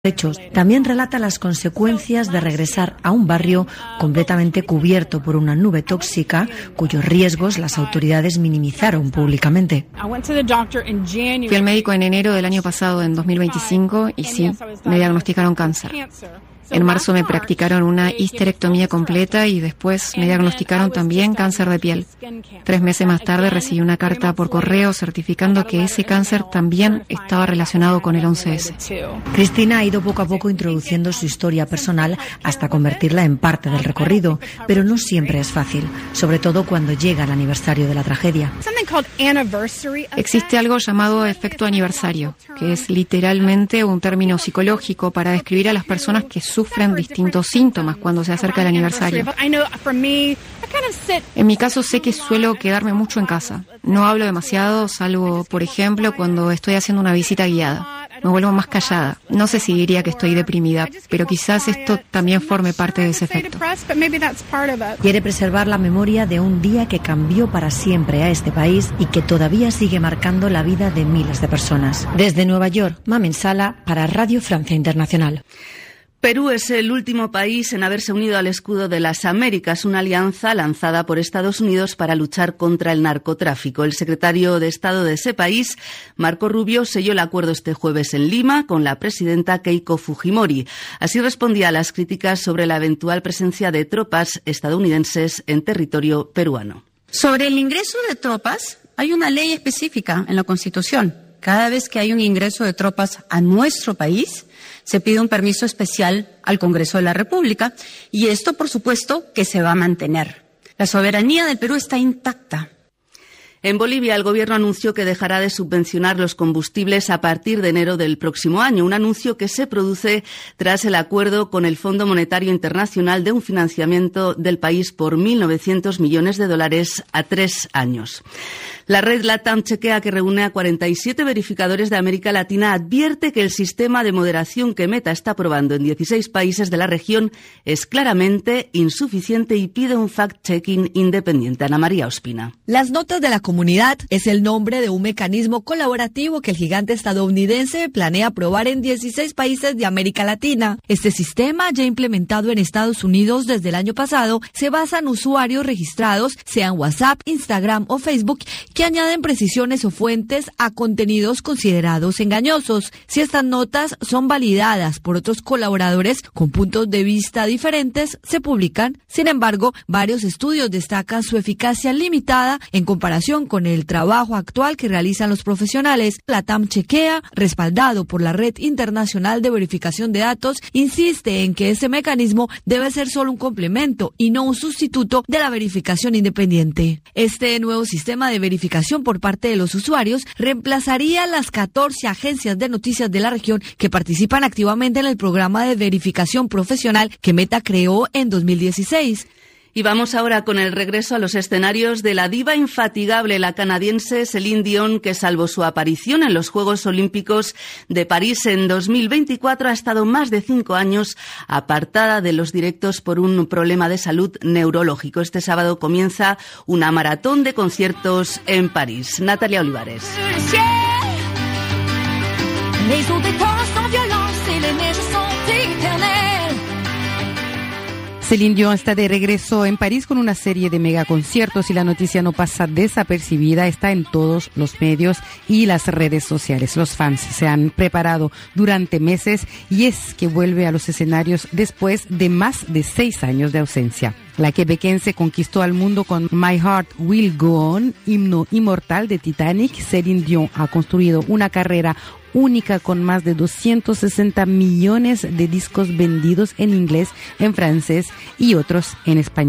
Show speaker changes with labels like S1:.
S1: hechos. También relata las consecuencias de regresar a un barrio completamente cubierto por una nube tóxica, cuyos riesgos las autoridades minimizaron públicamente.
S2: Fui al médico en enero del año pasado, en 2025, y sí, me diagnosticaron cáncer. En marzo me practicaron una histerectomía completa y después me diagnosticaron también cáncer de piel. 3 meses más tarde recibí una carta por correo certificando que ese cáncer también estaba relacionado con el 11S.
S1: Cristina ha ido poco a poco introduciendo su historia personal hasta convertirla en parte del recorrido, pero no siempre es fácil, sobre todo cuando llega el aniversario de la tragedia.
S2: Existe algo llamado efecto aniversario, que es literalmente un término psicológico para describir a las personas que sufren distintos síntomas cuando se acerca el aniversario. En mi caso sé que suelo quedarme mucho en casa. No hablo demasiado, salvo, por ejemplo, cuando estoy haciendo una visita guiada. Me vuelvo más callada. No sé si diría que estoy deprimida, pero quizás esto también forme parte de ese efecto.
S1: Quiere preservar la memoria de un día que cambió para siempre a este país y que todavía sigue marcando la vida de miles de personas. Desde Nueva York, Mamen Sala para Radio Francia Internacional.
S3: Perú es el último país en haberse unido al Escudo de las Américas, una alianza lanzada por Estados Unidos para luchar contra el narcotráfico. El secretario de Estado de ese país, Marco Rubio, selló el acuerdo este jueves en Lima con la presidenta Keiko Fujimori. Así respondía a las críticas sobre la eventual presencia de tropas estadounidenses en territorio peruano.
S4: Sobre el ingreso de tropas, hay una ley específica en la Constitución. Cada vez que hay un ingreso de tropas a nuestro país, se pide un permiso especial al Congreso de la República y esto, por supuesto, que se va a mantener. La soberanía del Perú está intacta.
S3: En Bolivia, el gobierno anunció que dejará de subvencionar los combustibles a partir de enero del próximo año, un anuncio que se produce tras el acuerdo con el Fondo Monetario Internacional de un financiamiento del país por $1.900 millones a 3 años. La red LATAM chequea, que reúne a 47 verificadores de América Latina, advierte que el sistema de moderación que Meta está probando en 16 países de la región es claramente insuficiente y pide un fact-checking independiente. Ana María Ospina.
S5: Las notas de la comunidad es el nombre de un mecanismo colaborativo que el gigante estadounidense planea probar en 16 países de América Latina. Este sistema, ya implementado en Estados Unidos desde el año pasado, se basa en usuarios registrados, sean WhatsApp, Instagram o Facebook, que añaden precisiones o fuentes a contenidos considerados engañosos. Si estas notas son validadas por otros colaboradores con puntos de vista diferentes, se publican. Sin embargo, varios estudios destacan su eficacia limitada en comparación con el trabajo actual que realizan los profesionales. LATAM Chequea, respaldado por la Red Internacional de Verificación de Datos, insiste en que ese mecanismo debe ser solo un complemento y no un sustituto de la verificación independiente. Este nuevo sistema de verificación por parte de los usuarios reemplazaría las 14 agencias de noticias de la región que participan activamente en el programa de verificación profesional que Meta creó en 2016.
S3: Y vamos ahora con el regreso a los escenarios de la diva infatigable, la canadiense Céline Dion, que salvo su aparición en los Juegos Olímpicos de París en 2024 ha estado más de 5 años apartada de los directos por un problema de salud neurológico. Este sábado comienza una maratón de conciertos en París. Natalia Olivares.
S6: Céline Dion está de regreso en París con una serie de megaconciertos y la noticia no pasa desapercibida, está en todos los medios y las redes sociales. Los fans se han preparado durante meses y es que vuelve a los escenarios después de más de 6 años de ausencia. La quebequense conquistó al mundo con My Heart Will Go On, himno inmortal de Titanic. Céline Dion ha construido una carrera única con más de 260 millones de discos vendidos en inglés, en francés y otros en español.